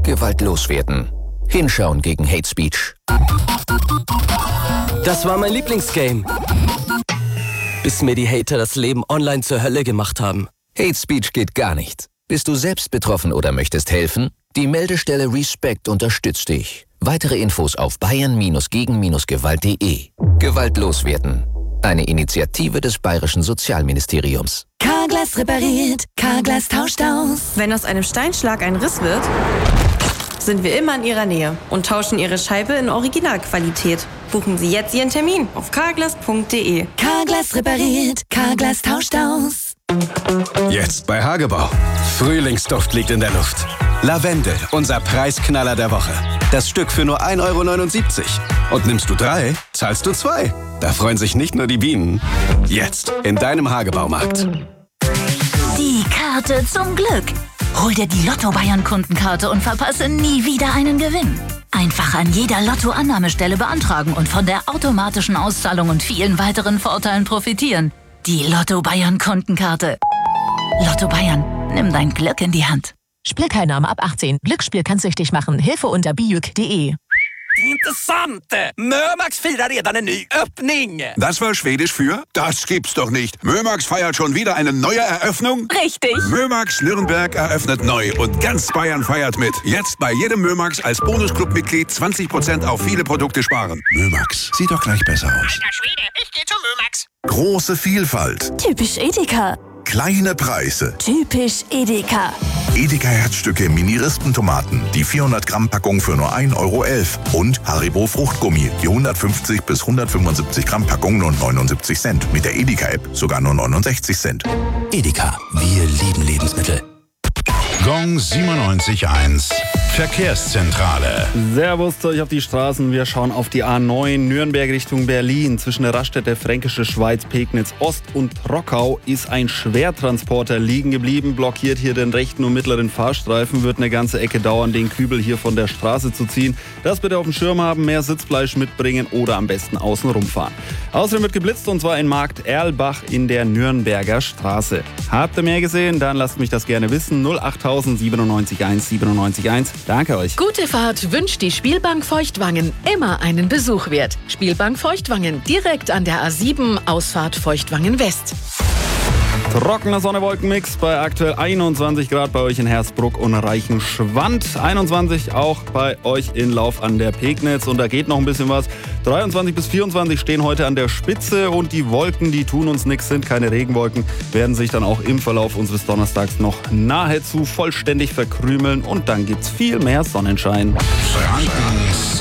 Gewalt loswerden. Hinschauen gegen Hate Speech. Das war mein Lieblingsgame. Bis mir die Hater das Leben online zur Hölle gemacht haben. Hate Speech geht gar nicht. Bist du selbst betroffen oder möchtest helfen? Die Meldestelle Respect unterstützt dich. Weitere Infos auf bayern-gegen-gewalt.de. Gewalt loswerden. Eine Initiative des Bayerischen Sozialministeriums. Carglass repariert, Carglass tauscht aus. Wenn aus einem Steinschlag ein Riss wird, sind wir immer in Ihrer Nähe und tauschen Ihre Scheibe in Originalqualität. Buchen Sie jetzt Ihren Termin auf carglass.de. Carglass repariert, Carglass tauscht aus. Jetzt bei Hagebau. Frühlingsduft liegt in der Luft. Lavendel, unser Preisknaller der Woche. Das Stück für nur 1,79 €. Und nimmst du 3, zahlst du 2. Da freuen sich nicht nur die Bienen. Jetzt in deinem Hagebaumarkt. Die Karte zum Glück. Hol dir die Lotto Bayern Kundenkarte und verpasse nie wieder einen Gewinn. Einfach an jeder Lotto-Annahmestelle beantragen und von der automatischen Auszahlung und vielen weiteren Vorteilen profitieren. Die Lotto Bayern Kundenkarte. Lotto Bayern, nimm dein Glück in die Hand. Spielteilnahme ab 18. Glücksspiel kann süchtig machen. Hilfe unter bijuk.de. Intressant! Mömax firar redan en ny öppning! Das war Schwedisch für? Das gibt's doch nicht. Mömax feiert schon wieder eine neue Eröffnung? Richtig! Mömax Nürnberg eröffnet neu und ganz Bayern feiert mit. Jetzt bei jedem Mömax als Bonusclub-Mitglied 20% auf viele Produkte sparen. Mömax, sieht doch gleich besser aus. Alter Schwede, ich geh zu Mömax! Große Vielfalt. Typisch Edeka. Kleine Preise. Typisch Edeka. Edeka Herzstücke Mini-Rispentomaten, die 400-Gramm-Packung für nur 1,11 € und Haribo Fruchtgummi, die 150 bis 175 Gramm Packung nur 79 Cent. Mit der Edeka-App sogar nur 69 Cent. Edeka, wir lieben Lebensmittel. Gong 97.1 Verkehrszentrale. Servus zu euch auf die Straßen. Wir schauen auf die A9 Nürnberg Richtung Berlin. Zwischen der Raststätte Fränkische Schweiz, Pegnitz Ost und Trockau ist ein Schwertransporter liegen geblieben. Blockiert hier den rechten und mittleren Fahrstreifen. Wird eine ganze Ecke dauern, den Kübel hier von der Straße zu ziehen. Das bitte auf dem Schirm haben, mehr Sitzfleisch mitbringen oder am besten außen rumfahren. Außerdem wird geblitzt und zwar in Markt Erlbach in der Nürnberger Straße. Habt ihr mehr gesehen? Dann lasst mich das gerne wissen. 08000 97 1. Danke euch. Gute Fahrt wünscht die Spielbank Feuchtwangen. Immer einen Besuch wert. Spielbank Feuchtwangen, direkt an der A7, Ausfahrt Feuchtwangen West. Trockener Sonne-Wolken-Mix bei aktuell 21 Grad bei euch in Hersbruck und Reichenschwand. 21 auch bei euch in Lauf an der Pegnitz und da geht noch ein bisschen was. 23 bis 24 stehen heute an der Spitze und die Wolken, die tun uns nichts, sind keine Regenwolken, werden sich dann auch im Verlauf unseres Donnerstags noch nahezu vollständig verkrümeln und dann gibt's viel mehr Sonnenschein. Frankens